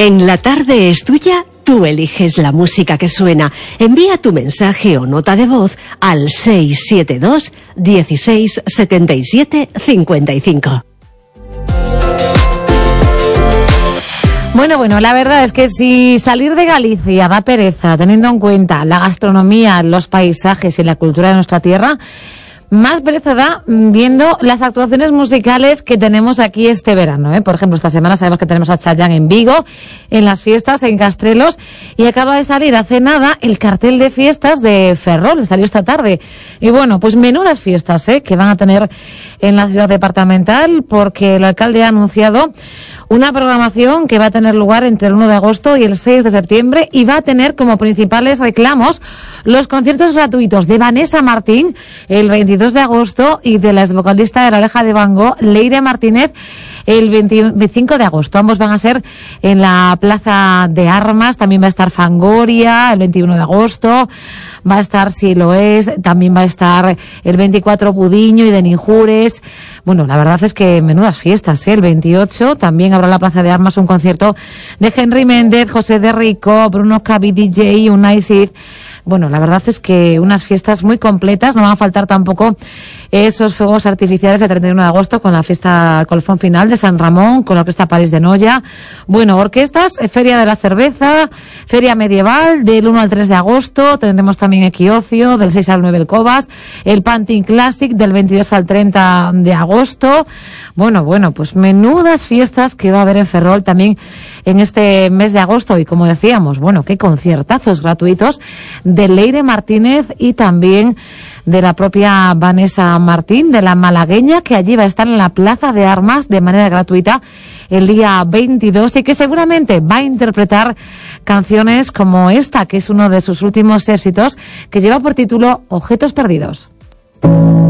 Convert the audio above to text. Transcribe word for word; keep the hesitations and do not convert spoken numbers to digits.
En La Tarde es Tuya, tú eliges la música que suena. Envía tu mensaje o nota de voz al seis siete dos, dieciséis, setenta y siete, cincuenta y cinco. Bueno, bueno, la verdad es que si salir de Galicia da pereza, teniendo en cuenta la gastronomía, los paisajes y la cultura de nuestra tierra, más pereza da viendo las actuaciones musicales que tenemos aquí este verano, ¿eh? Por ejemplo, esta semana sabemos que tenemos a Chayanne en Vigo, en las fiestas, en Castrelos, y acaba de salir hace nada el cartel de fiestas de Ferrol, salió esta tarde. Y bueno, pues menudas fiestas, ¿eh? Que van a tener en la ciudad departamental, porque el alcalde ha anunciado una programación que va a tener lugar entre el uno de agosto y el seis de septiembre y va a tener como principales reclamos los conciertos gratuitos de Vanessa Martín el veintidós de agosto y de la exvocalista de La Oreja de Van Gogh, Leire Martínez, el veinticinco de agosto. Ambos van a ser en la Plaza de Armas, también va a estar Fangoria el veintiuno de agosto, va a estar Si lo es, también va a estar el veinticuatro Budiño y de Ninjures. Bueno, la verdad es que menudas fiestas, ¿eh? El veintiocho también habrá en la Plaza de Armas un concierto de Henry Méndez, José de Rico, Bruno Cavi D J, Unai Cid. Bueno, la verdad es que unas fiestas muy completas, no van a faltar tampoco esos fuegos artificiales del treinta y uno de agosto con la fiesta colofón final de San Ramón, con la Orquesta París de Noya. Bueno, orquestas, Feria de la Cerveza, Feria Medieval del uno al tres de agosto, tendremos también Equiocio del seis al nueve el Cobas, el Pantin Classic del veintidós al treinta de agosto. Bueno, bueno, pues menudas fiestas que va a haber en Ferrol también en este mes de agosto y como decíamos, bueno, qué conciertazos gratuitos de Leire Martínez y también de la propia Vanessa Martín, de la malagueña, que allí va a estar en la Plaza de Armas de manera gratuita el día veintidós y que seguramente va a interpretar canciones como esta, que es uno de sus últimos éxitos, que lleva por título Objetos Perdidos.